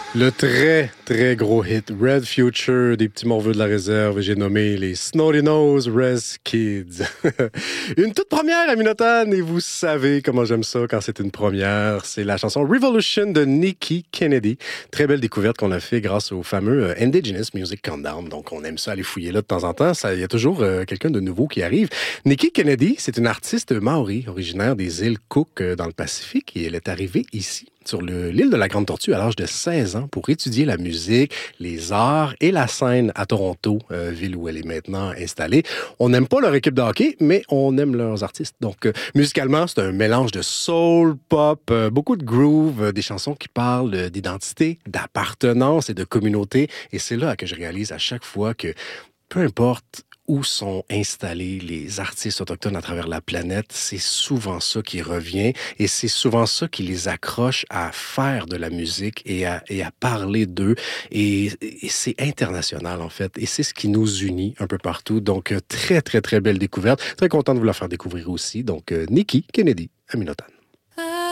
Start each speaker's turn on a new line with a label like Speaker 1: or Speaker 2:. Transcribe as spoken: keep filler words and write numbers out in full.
Speaker 1: Le très, très gros hit Red Future des petits morveux de la réserve, j'ai nommé les Snotty Nose Res Kids. Une toute première à Minotan, et vous savez comment j'aime ça quand c'est une première. C'est la chanson Revolution de Nikki Kennedy. Très belle découverte qu'on a fait grâce au fameux euh, Indigenous Music Countdown. Donc on aime ça aller fouiller là de temps en temps. Il y a toujours euh, quelqu'un de nouveau qui arrive. Nikki Kennedy, c'est une artiste maori originaire des îles Cook euh, dans le Pacifique, et elle est arrivée ici sur le, l'île de la Grande Tortue à l'âge de seize ans pour étudier la musique, les arts et la scène à Toronto, euh, ville où elle est maintenant installée. On n'aime pas leur équipe de hockey, mais on aime leurs artistes. Donc, euh, musicalement, c'est un mélange de soul, pop, euh, beaucoup de groove, euh, des chansons qui parlent euh, d'identité, d'appartenance et de communauté. Et c'est là que je réalise à chaque fois que peu importe où sont installés les artistes autochtones à travers la planète, c'est souvent ça qui revient et c'est souvent ça qui les accroche à faire de la musique et à, et à parler d'eux. Et, et c'est international, en fait. Et c'est ce qui nous unit un peu partout. Donc, très, très, très belle découverte. Très content de vous la faire découvrir aussi. Donc, euh, Nikki Kennedy à Minotan.